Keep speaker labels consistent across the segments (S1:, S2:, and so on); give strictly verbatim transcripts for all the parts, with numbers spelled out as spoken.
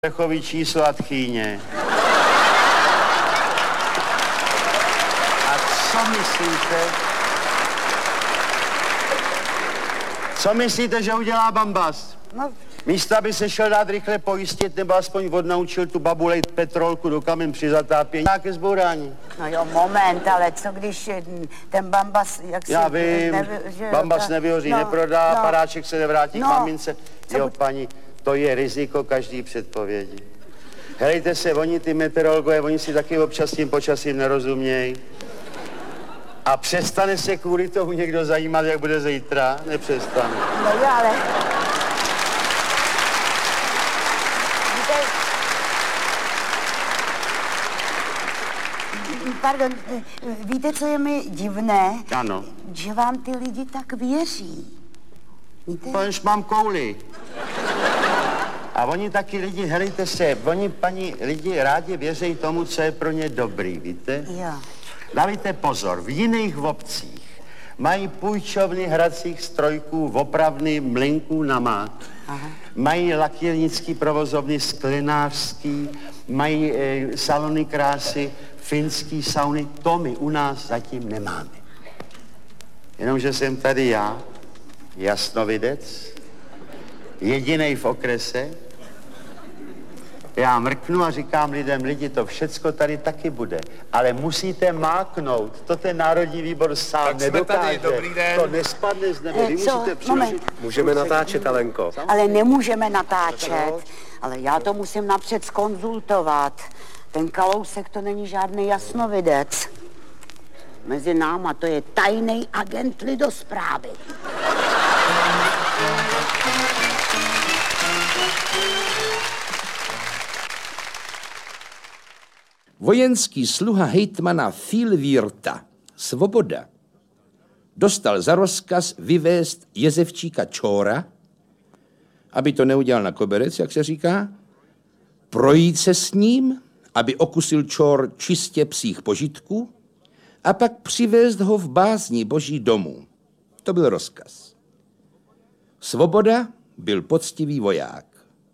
S1: Vrchový číslo a tchýně. A co myslíte? Co myslíte, že udělá Bambas?
S2: No.
S1: Místo, aby se šel dát rychle pojistit, nebo aspoň odnaučil tu babu lejt petrolku do kamen při zatápění. Nějaké zbourání.
S2: No jo, moment, ale co když ten Bambas, jak se...
S1: Já vím,
S2: nevy, že
S1: Bambas
S2: ta,
S1: nevyhoří,
S2: no,
S1: neprodá,
S2: no,
S1: paráček se nevrátí
S2: no,
S1: k mamince. Jo,
S2: bu...
S1: paní, to je riziko každý předpovědi. Helejte se, oni ty meteorologové, oni si taky občas tím počasím nerozumějí. A přestane se kvůli tomu někdo zajímat, jak bude zítra? Nepřestane.
S2: No jo, ale... Víte... Pardon, víte, co je mi divné?
S1: Ano.
S2: Že vám ty lidi tak věří. Víte?
S1: Když mám kouli. A oni taky lidi, helejte se, oni, paní, lidi rádi věří tomu, co je pro ně dobrý, víte?
S2: Jo.
S1: Dávajte pozor, v jiných obcích mají půjčovny hracích strojků, opravny mlynků na mák.
S2: Aha.
S1: Mají lakírnický provozovny, sklenářský, mají e, salony krásy, finský sauny. To my u nás zatím nemáme. Jenomže jsem tady já, jasnovidec, jedinej v okrese. Já mrknu a říkám lidem, lidi, to všecko tady taky bude, ale musíte máknout. To ten Národní výbor sám
S3: tak
S1: nedokáže.
S3: Tady, dobrý den.
S1: To nespadne z nebe, vy
S2: Co?
S1: musíte přiložit.
S3: Můžeme natáčet, Alenko.
S2: Ale nemůžeme natáčet. Ale já to musím napřed zkonzultovat. Ten Kalousek to není žádný jasnovidec. Mezi náma to je tajný agent lidosprávy.
S4: Vojenský sluha hejtmana Filvírta Svoboda dostal za rozkaz vyvést jezevčíka Čóra, aby to neudělal na koberec, jak se říká, projít se s ním, aby okusil Čór čistě psích požitků a pak přivést ho v bázni boží domů. To byl rozkaz. Svoboda byl poctivý voják.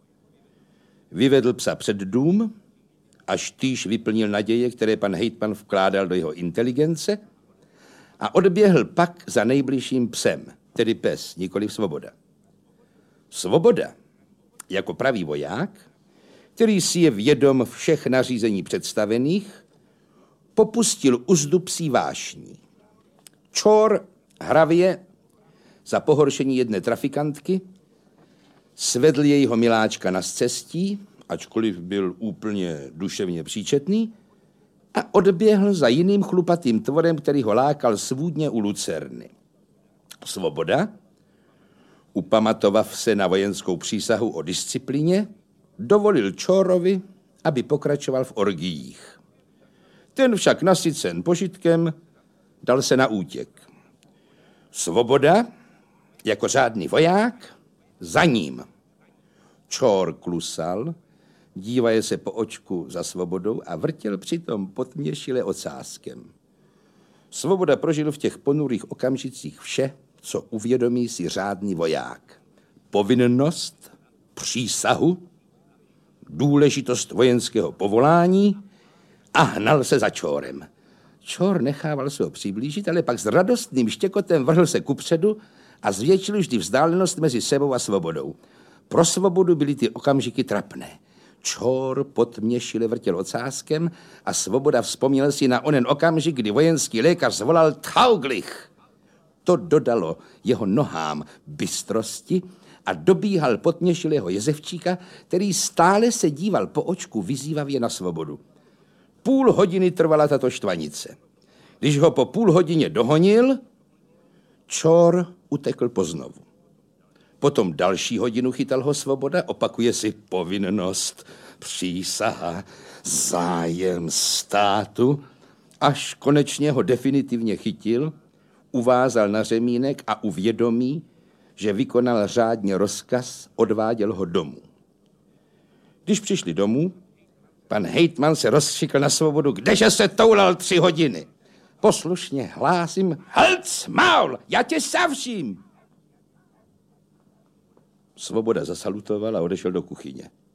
S4: Vyvedl psa před dům, až týž vyplnil naděje, které pan hejtman vkládal do jeho inteligence, a odběhl pak za nejbližším psem, tedy pes, nikoliv Svoboda. Svoboda, jako pravý voják, který si je vědom všech nařízení představených, popustil uzdu psí vášní. Čór hravě za pohoršení jedné trafikantky svedl jejího miláčka na scestí, ačkoliv byl úplně duševně příčetný, a odběhl za jiným chlupatým tvorem, který ho lákal svůdně u lucerny. Svoboda, upamatovav se na vojenskou přísahu o disciplíně, dovolil Čórovi, aby pokračoval v orgiích. Ten však nasycen požitkem dal se na útěk. Svoboda, jako řádný voják, za ním. Čór klusal, dívaje se po očku za Svobodou a vrtěl přitom potměšile ocáskem. Svoboda prožil v těch ponurých okamžicích vše, co uvědomí si řádný voják. Povinnost, přísahu, důležitost vojenského povolání a hnal se za Čórem. Čór nechával se ho přiblížit, ale pak s radostným štěkotem vrhl se kupředu a zvětšil vždy vzdálenost mezi sebou a Svobodou. Pro Svobodu byly ty okamžiky trapné. Čór potměšile vrtěl ocáskem a Svoboda vzpomněl si na onen okamžik, kdy vojenský lékař zvolal Tauglich. To dodalo jeho nohám bystrosti a dobíhal potměšilého jezevčíka, který stále se díval po očku vyzývavě na Svobodu. Půl hodiny trvala tato štvanice. Když ho po půl hodině dohonil, Čór utekl poznovu. Potom další hodinu chytal ho Svoboda, opakuje si povinnost, přísaha, zájem státu, až konečně ho definitivně chytil, uvázal na řemínek a uvědomí, že vykonal řádně rozkaz, odváděl ho domů. Když přišli domů, pan hejtman se rozšikl na Svobodu, kdeže se toulal tři hodiny. Poslušně hlásím, halc, maul, já tě savřím. Svoboda zasalutoval a odešel do kuchyně.